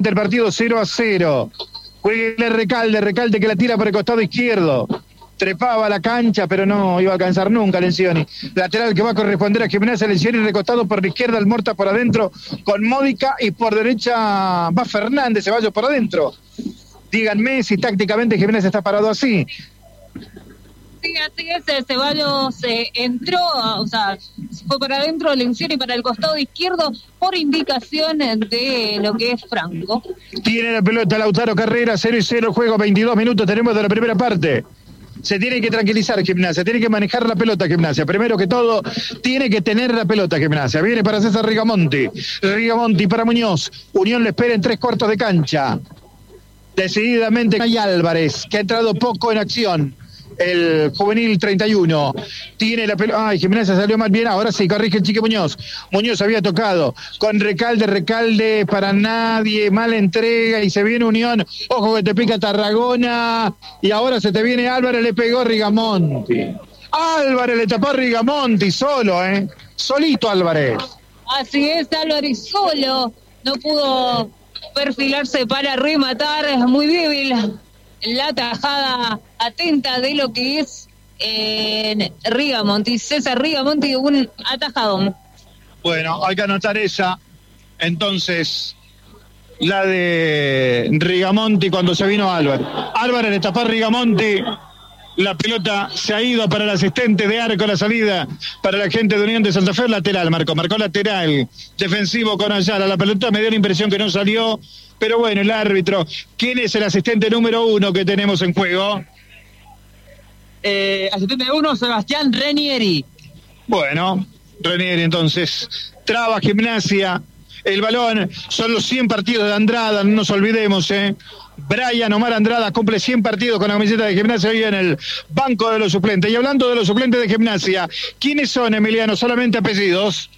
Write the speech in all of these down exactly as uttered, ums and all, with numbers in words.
el partido cero a cero. Juega Recalde, Recalde que la tira por el costado izquierdo. Trepaba la cancha, pero no iba a alcanzar nunca Lencioni. Lateral que va a corresponder a Gimnasia. Lencioni recostado por la izquierda, el Morta por adentro con Módica, y por derecha va Fernández, Ceballos por adentro. Díganme si tácticamente Gimnasia está parado así. Sí, así es, Ceballos eh, entró, o sea, fue para adentro, Lencioni para el costado izquierdo, por indicación de lo que es Franco. Tiene la pelota Lautaro Carrera, cero y cero, juego, veintidós minutos tenemos de la primera parte. Se tiene que tranquilizar Gimnasia, tiene que manejar la pelota Gimnasia. Primero que todo, tiene que tener la pelota Gimnasia. Viene para César Rigamonti. Rigamonti para Muñoz. Unión le espera en tres cuartos de cancha. Decididamente hay Álvarez, que ha entrado poco en acción. El juvenil treinta y uno tiene la pelota. Ay, Gimnasia salió mal bien. Ahora sí, corrige el Chique Muñoz. Muñoz había tocado con Recalde, Recalde para nadie. Mala entrega y se viene Unión. Ojo que te pica Tarragona. Y ahora se te viene Álvarez, le pegó Rigamonti. Álvarez le tapó a Rigamonti solo, ¿eh? Solito Álvarez. Así es, Álvarez solo. No pudo perfilarse para rematar. Es muy débil la tajada atenta de lo que es eh, Rigamonti, César Rigamonti, un atajadón. Bueno, hay que anotar esa. Entonces, la de Rigamonti cuando se vino Álvarez. Álvarez le tapó a Rigamonti. La pelota se ha ido para el asistente de arco, la salida para la gente de Unión de Santa Fe. Lateral, marcó, marcó lateral. Defensivo con Ayala. La pelota me dio la impresión que no salió. Pero bueno, el árbitro. ¿Quién es el asistente número uno que tenemos en juego? Eh, asistente uno, Sebastián Renieri. Bueno, Renieri entonces. Traba Gimnasia. El balón, son los cien partidos de Andrada, no nos olvidemos, ¿eh? Brian Omar Andrada cumple cien partidos con la camiseta de Gimnasia hoy en el banco de los suplentes. Y hablando de los suplentes de Gimnasia, ¿quiénes son, Emiliano? Solamente apellidos.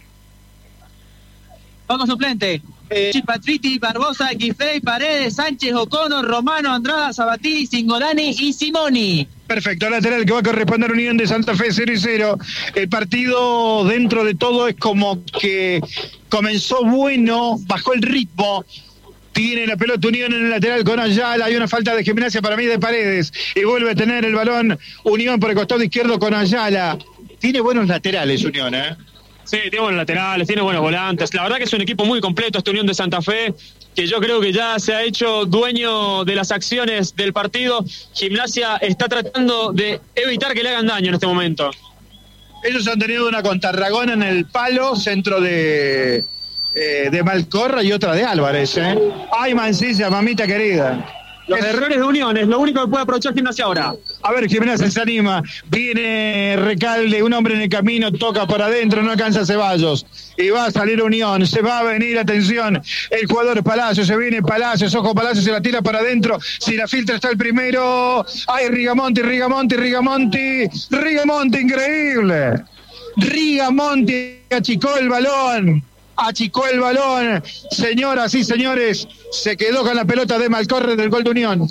Banco suplente. Eh, Patriti, Barbosa, Guifrey, Paredes, Sánchez, O'Connor, Romano, Andrada, Sabatini, Singolani y Simoni. Perfecto, lateral que va a corresponder a Unión de Santa Fe, cero y cero. El partido dentro de todo es como que comenzó bueno, bajó el ritmo. Tiene la pelota Unión en el lateral con Ayala. Hay una falta de Gimnasia para mí de Paredes. Y vuelve a tener el balón Unión por el costado izquierdo con Ayala. Tiene buenos laterales Unión, ¿eh? Sí, tiene buenos laterales, tiene buenos volantes. La verdad que es un equipo muy completo esta Unión de Santa Fe, que yo creo que ya se ha hecho dueño de las acciones del partido. Gimnasia está tratando de evitar que le hagan daño en este momento. Ellos han tenido una con Tarragona en el palo, centro de, eh, de Malcorra y otra de Álvarez, ¿eh? Ay, Mancilla, mamita querida. Los es... errores de Unión es lo único que puede aprovechar Gimnasia ahora. A ver, Gimnasia se anima. Viene Recalde, un hombre en el camino, toca por adentro, no alcanza Ceballos. Y va a salir Unión, se va a venir, atención, el jugador Palacios, se viene Palacios, ojo Palacios, se la tira para adentro. Si la filtra está el primero. ¡Ay, Rigamonti, Rigamonti, Rigamonti! ¡Rigamonti, increíble! Rigamonti achicó el balón. Achicó el balón, señoras y señores, se quedó con la pelota de Malcorre del gol de Unión.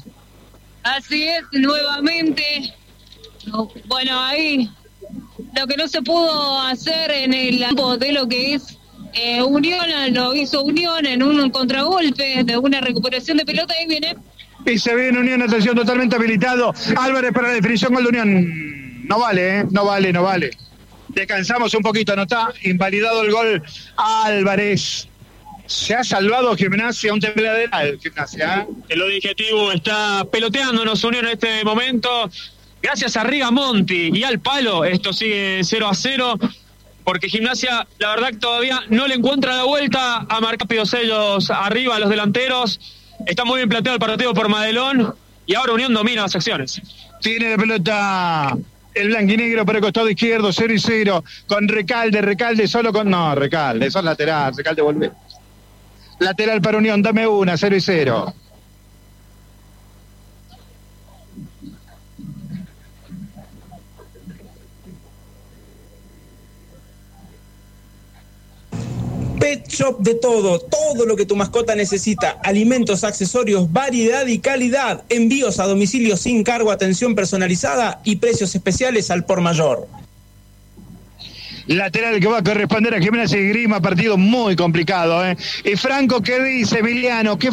Así es, nuevamente. Bueno, ahí lo que no se pudo hacer en el campo de lo que es eh, Unión, lo hizo Unión en un contragolpe de una recuperación de pelota. Ahí viene. Y se viene Unión, atención, totalmente habilitado. Álvarez para la definición, gol de Unión. No vale, ¿eh? No vale, no vale. Descansamos un poquito, no está invalidado el gol Álvarez. Se ha salvado Gimnasia, un tembladeral Gimnasia, ¿eh? El objetivo está peloteándonos Unión en este momento. Gracias a Rigamonti y al palo, esto sigue cero a cero, porque Gimnasia, la verdad que todavía no le encuentra la vuelta a marcar rápidos ellos arriba, los delanteros. Está muy bien planteado el partido por Madelón y ahora Unión domina las acciones. Tiene la pelota el blanquinegro por el costado izquierdo, cero y cero, con Recalde, Recalde solo con... No, Recalde, son lateral, Recalde vuelve. Lateral para Unión, dame una, cero y cero. Pet Shop de todo, todo lo que tu mascota necesita, alimentos, accesorios, variedad y calidad, envíos a domicilio sin cargo, atención personalizada y precios especiales al por mayor. Lateral que va a corresponder a Gimnasia y Grima, partido muy complicado, ¿eh? Y Franco, ¿qué dice Emiliano? ¿Qué